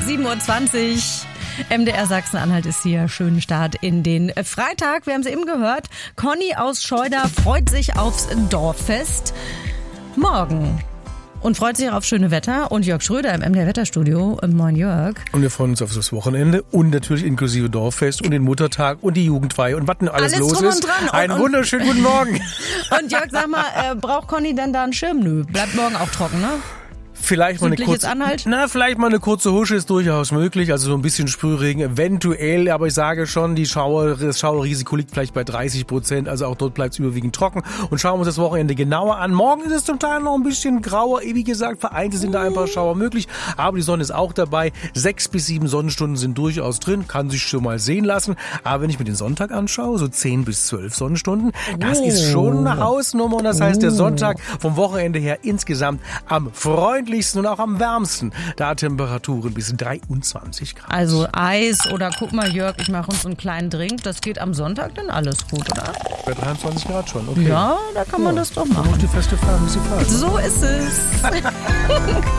7:20 Uhr. MDR Sachsen-Anhalt ist hier. Schönen Start in den Freitag. Wir haben es eben gehört. Conny aus Scheuda freut sich aufs Dorffest morgen. Und freut sich auch auf schöne Wetter. Und Jörg Schröder im MDR Wetterstudio. Moin Jörg. Und wir freuen uns auf das Wochenende und natürlich inklusive Dorffest und den Muttertag und die Jugendweihe und was denn alles los ist. Einen wunderschönen guten Morgen. Und Jörg, sag mal, braucht Conny denn da einen Schirm? Nö, bleibt morgen auch trocken, ne? Vielleicht mal eine kurze Husche ist durchaus möglich, also so ein bisschen Sprühregen eventuell, aber ich sage schon, das Schauerrisiko liegt vielleicht bei 30%, also auch dort bleibt es überwiegend trocken. Und schauen wir uns das Wochenende genauer an. Morgen ist es zum Teil noch ein bisschen grauer, wie gesagt, vereinzelt sind da ein paar Schauer möglich, aber die Sonne ist auch dabei. 6 bis 7 Sonnenstunden sind durchaus drin, kann sich schon mal sehen lassen, aber wenn ich mir den Sonntag anschaue, so 10 bis 12 Sonnenstunden, das ist schon eine Hausnummer und das heißt, der Sonntag vom Wochenende her insgesamt am freundlichsten und auch am wärmsten. Da Temperaturen bis 23 Grad. Also Eis oder guck mal Jörg, ich mache uns so einen kleinen Drink. Das geht am Sonntag dann alles gut, oder? Bei 23 Grad schon, okay. Ja, da kann man das doch machen. Die feste Fahrt, wie sie fahren. So ist es.